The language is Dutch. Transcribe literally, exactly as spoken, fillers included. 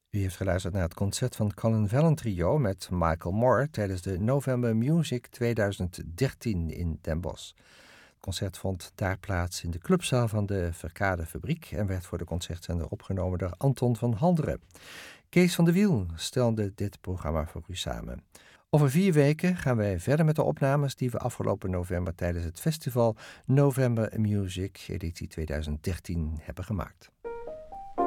U heeft geluisterd naar het concert van Colin Vellen Trio met Michael Moore tijdens de November Music tweeduizend dertien in Den Bosch. Het concert vond daar plaats in de clubzaal van de Verkade Fabriek en werd voor de concertzender opgenomen door Anton van Halderen. Kees van de Wiel stelde dit programma voor u samen. Over vier weken gaan wij verder met de opnames die we afgelopen november tijdens het festival November Music editie tweeduizend dertien hebben gemaakt.